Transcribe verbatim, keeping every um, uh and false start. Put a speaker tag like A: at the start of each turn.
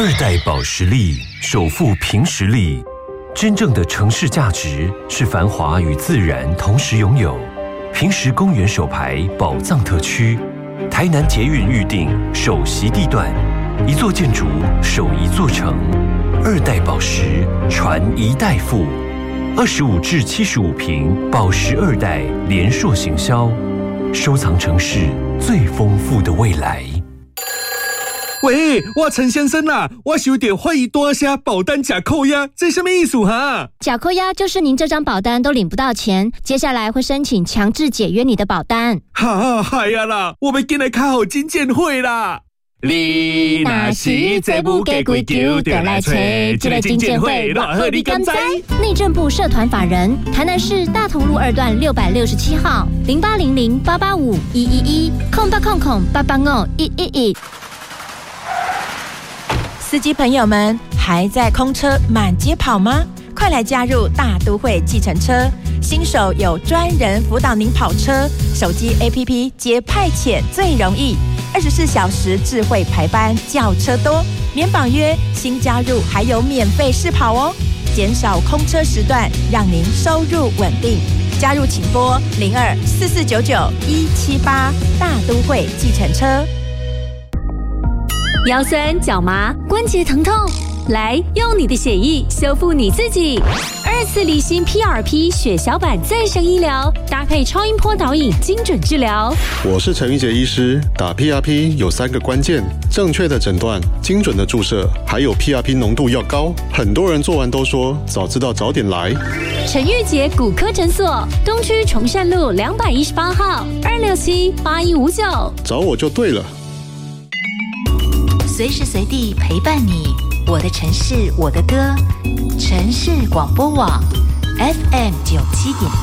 A: 二代保时力首富凭实力，真正的城市价值是繁华与自然同时拥有。平实公园首排宝藏特区，台南捷运预定首席地段，一座建筑守一座城。二代宝石传一代富，二十五至七十五坪宝石二代连硕行销，收藏城市最丰富的未来。
B: 喂，我陈先生啊，我有点怀疑多下保单假扣押，这什么意思哈？
C: 假扣押就是您这张保单都领不到钱，接下来会申请强制解约你的保单。
B: 哈，嗨呀啦，我们进来开好金鉴会啦！你若是这不给规矩，就来找这个金鉴会，偌好你敢知？
C: 内政部社团法人台南市大同路二段六百六十七号零八零零八八五一一一空八空空八八五一一一。
D: 司机朋友们，还在空车满街跑吗？快来加入大都会计程车，新手有专人辅导您跑车，手机 A P P 接派遣最容易，二十四小时智慧排班，叫车多，免绑约，新加入还有免费试跑哦，减少空车时段，让您收入稳定。加入请拨零二四四九九一七八，大都会计程车。
E: 腰酸脚麻关节疼痛，来用你的血液修复你自己。二次离心 P R P 血小板再生医疗，搭配超音波导引精准治疗。
F: 我是陈玉杰医师，打 P R P 有三个关键：正确的诊断、精准的注射，还有 P R P 浓度要高。很多人做完都说早知道早点来。
E: 陈玉杰骨科诊所，东区崇善路两百一十八号，二六七八一五九，
F: 找我就对了。
G: 随时随地陪伴你，我的城市，我的歌，城市广播网 F M 九七点